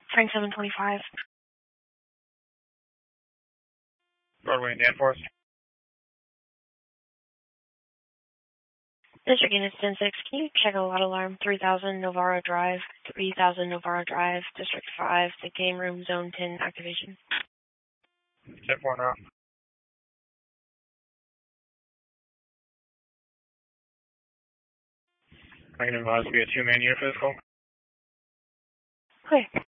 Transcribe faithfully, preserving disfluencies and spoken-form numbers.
Frank seven twenty-five. Broadway and Danforth. District Unit ten six, can you check a lot alarm three thousand Novara Drive, three thousand Novara Drive, District five, the game room zone ten activation? ten four now. I can advise we a two-man unit for this call. Okay.